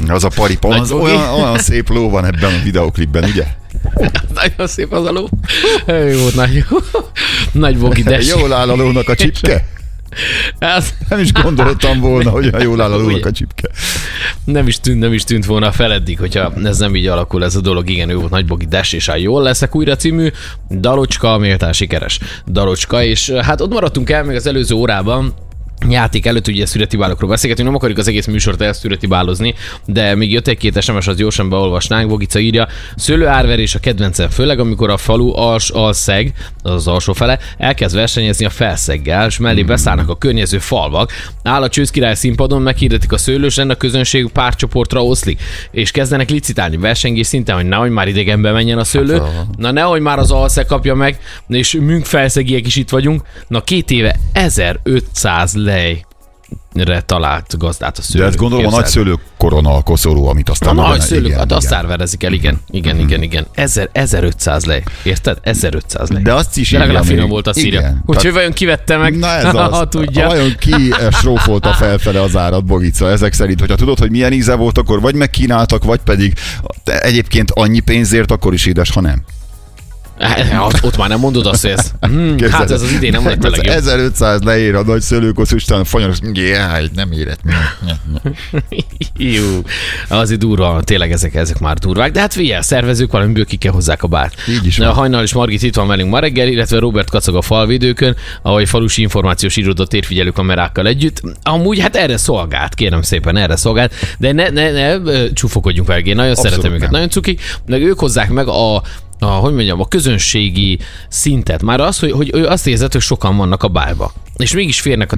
Az a paripa, az olyan szép ló van ebben a videóklipben, ugye? Nagyon szép az a ló. Jó volt, nagy bogides. Jól áll a lónak a csipke? Nem is gondoltam volna, hogy jól áll a lónak a csipke. Nem is tűnt volna fel eddig, hogyha ez nem így alakul ez a dolog. Igen, ő volt Nagybogi Des, és Jól leszek újra című dalocska, méltán sikeres dalocska, és hát ott maradtunk el még az előző órában, játék előtt ugye születibálokról beszélgetünk, nem akarjuk az egész műsort elszületibálozni, de még jött egy-két SMS, az gyorsan beolvasnánk. Bogica írja, szőlőárverés a kedvencem, főleg amikor a falu alszeg, az alsó fele, elkezd versenyezni a felszeggel, és mellé beszállnak a környező falvak, áll a Csőszkirály színpadon, meghirdetik a szőlősen, a közönség párcsoportra oszlik, és kezdenek licitálni, versengés szinten, hogy nehogy már idegenbe menjen a szőlő, na nehogy már az alszeg kapja meg, és münk felszegiek is itt vagyunk, na 2 éve 1500 lejre talált gazdát a szőlő. De ezt gondolom a nagy szőlő korona a koszorú, amit aztán... A nagy szőlők, hát azt árverezik el, igen. 1500 lej. Érted? 1500 lej. De azt is de legalább finom volt a szíria. Úgyhogy vajon kivette meg, na ez ha tudja. Vajon ki strófolta felfele az árat, Bogica? Ezek szerint, hogyha tudod, hogy milyen íze volt, akkor vagy megkínáltak, vagy pedig egyébként annyi pénzért, akkor is édes, ha nem. Ott már nem mondod azt, hogy ez. Hát ez az idén nem lett a legjobb. 1500 leér a nagy szőlőkosz, Isten fanyaros, nem érett. Jó, azért durva, tényleg ezek már durvák, de hát figyelj, szervezők valamiből ki kell hozzák a bárt. Így is van. Hajnal és Margit itt van velünk ma reggel, illetve Robert kacag a falvédőkön, ahogy falusi információs iroda térfigyelő kamerákkal együtt. Amúgy hát erre szolgált, kérem szépen, erre szolgált, de ne csúfokodjunk vele, én nagyon szeretem őket, nagyon cukik, meg ők hozzák meg a közönségi szintet. Már az, hogy ő azt érzed, hogy sokan vannak a bárba. És mégis férnek a